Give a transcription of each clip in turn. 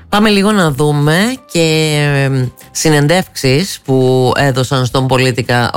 Πάμε λίγο να δούμε και συνεντεύξεις που έδωσαν στον Πολίτικα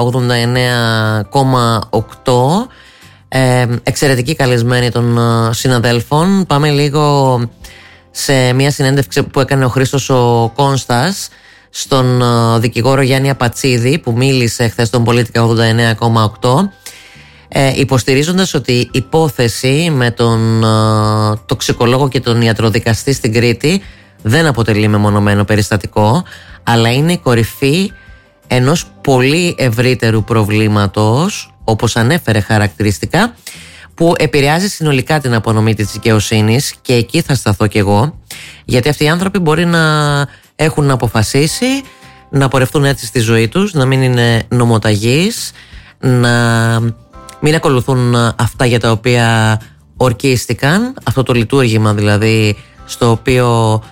89,8. Εξαιρετικοί καλεσμένοι των συναδέλφων. Πάμε λίγο σε μια συνέντευξη που έκανε ο Χρήστος ο Κόνστας στον δικηγόρο Γιάννη Απατσίδη, που μίλησε χθες στον Πολίτικα 89,8, υποστηρίζοντας ότι η υπόθεση με τον τοξικολόγο και τον ιατροδικαστή στην Κρήτη δεν αποτελεί μεμονωμένο περιστατικό, αλλά είναι η κορυφή ενός πολύ ευρύτερου προβλήματος, όπως ανέφερε χαρακτηριστικά, που επηρεάζει συνολικά την απονομή της δικαιοσύνης. Και εκεί θα σταθώ κι εγώ, γιατί αυτοί οι άνθρωποι μπορεί να έχουν αποφασίσει να πορευτούν έτσι στη ζωή τους, να μην είναι νομοταγείς, να μην ακολουθούν αυτά για τα οποία ορκίστηκαν, αυτό το λειτουργήμα δηλαδή στο οποίο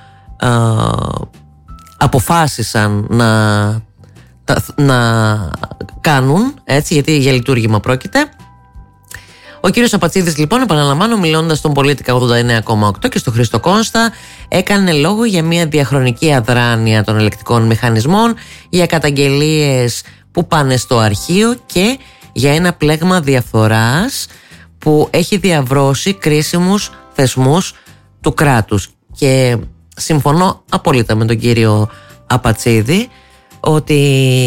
αποφάσισαν να κάνουν, έτσι, γιατί για λειτουργήμα πρόκειται. Ο κύριος Απατσίδης, λοιπόν, επαναλαμβάνω, μιλώντας στον Πολίτικα 89,8 και στο Χρήστο Κόνστα, έκανε λόγο για μια διαχρονική αδράνεια των ελεκτικών μηχανισμών, για καταγγελίες που πάνε στο αρχείο και για ένα πλέγμα διαφθοράς που έχει διαβρώσει κρίσιμους θεσμούς του κράτους. Και συμφωνώ απόλυτα με τον κύριο Απατσίδη ότι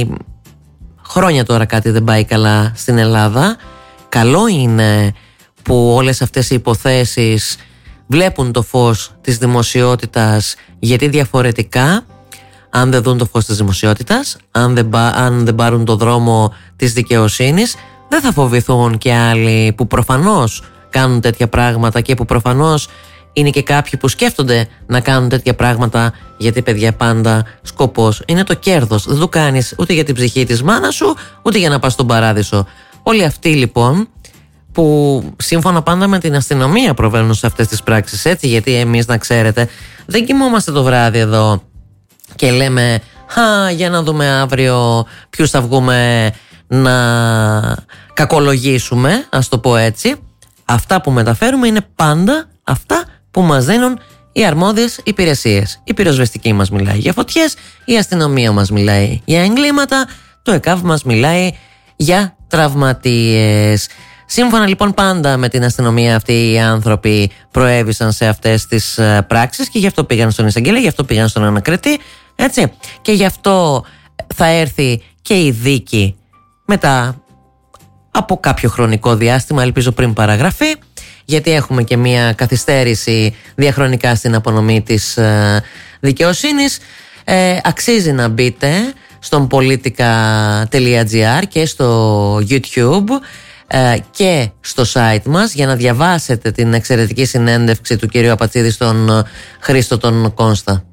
χρόνια τώρα κάτι δεν πάει καλά στην Ελλάδα. Καλό είναι που όλες αυτές οι υποθέσεις βλέπουν το φως της δημοσιότητας, γιατί διαφορετικά, αν δεν δουν το φως της δημοσιότητας, αν δεν πάρουν το δρόμο της δικαιοσύνης, δεν θα φοβηθούν και άλλοι που προφανώς κάνουν τέτοια πράγματα και που προφανώς είναι και κάποιοι που σκέφτονται να κάνουν τέτοια πράγματα, γιατί, παιδιά, πάντα σκοπός είναι το κέρδος. Δεν το κάνεις ούτε για την ψυχή της μάνας σου, ούτε για να πας στον παράδεισο. Όλοι αυτοί, λοιπόν, που σύμφωνα πάντα με την αστυνομία προβαίνουν σε αυτές τις πράξεις, έτσι, γιατί εμείς, να ξέρετε, δεν κοιμόμαστε το βράδυ εδώ και λέμε για να δούμε αύριο ποιους θα βγούμε να κακολογήσουμε, ας το πω έτσι. Αυτά που μεταφέρουμε είναι πάντα αυτά που μας δίνουν οι αρμόδιες υπηρεσίες. Η πυροσβεστική μας μιλάει για φωτιές, η αστυνομία μας μιλάει για εγκλήματα, το ΕΚΑΒ μας μιλάει για τραυματίες. Σύμφωνα, λοιπόν, πάντα με την αστυνομία, αυτοί οι άνθρωποι προέβησαν σε αυτές τις πράξεις και γι' αυτό πήγαν στον εισαγγελέα, γι' αυτό πήγαν στον ανακριτή, έτσι. Και γι' αυτό θα έρθει και η δίκη μετά από κάποιο χρονικό διάστημα, ελπίζω πριν παραγραφεί, γιατί έχουμε και μια καθυστέρηση διαχρονικά στην απονομή της δικαιοσύνης. Αξίζει να μπείτε στον politica.gr και στο YouTube και στο site μας για να διαβάσετε την εξαιρετική συνέντευξη του κυρίου Απατσίδη στον Χρήστο τον Κόνστα.